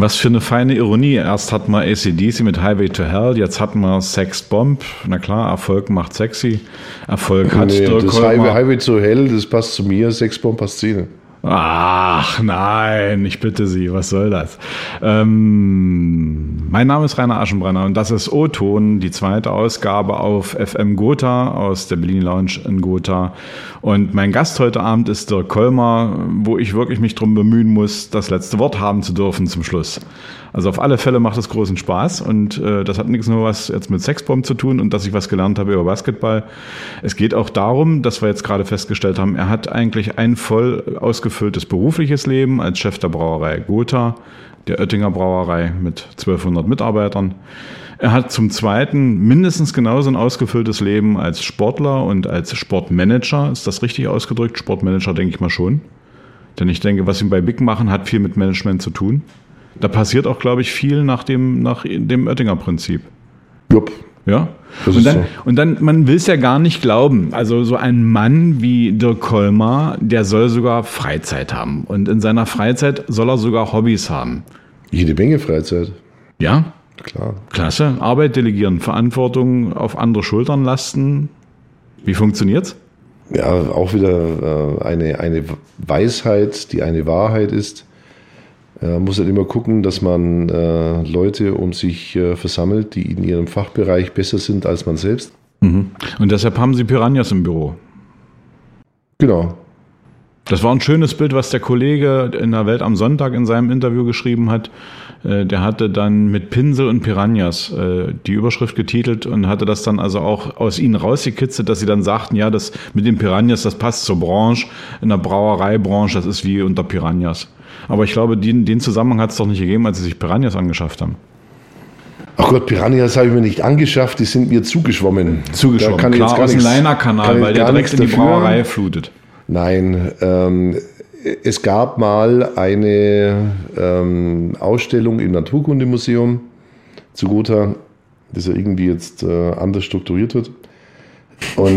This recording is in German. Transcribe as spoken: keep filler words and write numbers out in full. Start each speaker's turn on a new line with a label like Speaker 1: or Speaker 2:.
Speaker 1: Was für eine feine Ironie. Erst hatten wir A C D C mit Highway to Hell, jetzt hatten wir Sex Bomb. Na klar, Erfolg macht sexy. Erfolg hat
Speaker 2: nee,
Speaker 1: Dirk
Speaker 2: das
Speaker 1: Highway,
Speaker 2: Highway to Hell, das passt zu mir, Sex Bomb passt zu Ihnen.
Speaker 1: Ach nein, ich bitte Sie, was soll das? Ähm, mein Name ist Rainer Aschenbrenner und das ist O-Ton, die zweite Ausgabe auf F M Gotha aus der Bellini Lounge in Gotha. Und mein Gast heute Abend ist Dirk Kollmar, wo ich wirklich mich drum bemühen muss, das letzte Wort haben zu dürfen zum Schluss. Also auf alle Fälle macht es großen Spaß und äh, das hat nichts nur was jetzt mit Sexbomb zu tun und dass ich was gelernt habe über Basketball. Es geht auch darum, dass wir jetzt gerade festgestellt haben, er hat eigentlich ein voll ausgefülltes berufliches Leben als Chef der Brauerei Gotha, der Oettinger Brauerei mit zwölfhundert Mitarbeitern. Er hat zum Zweiten mindestens genauso ein ausgefülltes Leben als Sportler und als Sportmanager. Ist das richtig ausgedrückt? Sportmanager denke ich mal schon. Denn ich denke, was sie bei Big machen, hat viel mit Management zu tun. Da passiert auch, glaube ich, viel nach dem, nach dem Oettinger Prinzip.
Speaker 2: Jupp.
Speaker 1: Ja?
Speaker 2: Das
Speaker 1: und,
Speaker 2: ist
Speaker 1: dann,
Speaker 2: so.
Speaker 1: und dann, man will es ja gar nicht glauben. Also so ein Mann wie Dirk Kollmar, der soll sogar Freizeit haben. Und in seiner Freizeit soll er sogar Hobbys haben.
Speaker 2: Jede Menge Freizeit.
Speaker 1: Ja?
Speaker 2: Klar.
Speaker 1: Klasse. Arbeit delegieren, Verantwortung auf andere Schultern lasten. Wie funktioniert's?
Speaker 2: Ja, auch wieder äh, eine, eine Weisheit, die eine Wahrheit ist. Man äh, muss halt immer gucken, dass man äh, Leute um sich äh, versammelt, die in ihrem Fachbereich besser sind als man selbst.
Speaker 1: Mhm. Und deshalb haben Sie Piranhas im Büro.
Speaker 2: Genau.
Speaker 1: Das war ein schönes Bild, was der Kollege in der Welt am Sonntag in seinem Interview geschrieben hat. Der hatte dann mit Pinsel und Piranhas die Überschrift getitelt und hatte das dann also auch aus ihnen rausgekitzelt, dass sie dann sagten, ja, das mit den Piranhas, das passt zur Branche, in der Brauereibranche, das ist wie unter Piranhas. Aber ich glaube, den, den Zusammenhang hat es doch nicht gegeben, als sie sich Piranhas angeschafft haben.
Speaker 2: Ach Gott, Piranhas habe ich mir nicht angeschafft, die sind mir zugeschwommen.
Speaker 1: Zugeschwommen,
Speaker 2: da kann
Speaker 1: klar, aus dem Leiner-Kanal, weil der direkt in die
Speaker 2: dafür.
Speaker 1: Brauerei flutet.
Speaker 2: Nein, ähm, es gab mal eine ähm, Ausstellung im Naturkundemuseum zu Gotha, das ja irgendwie jetzt äh, anders strukturiert wird. Und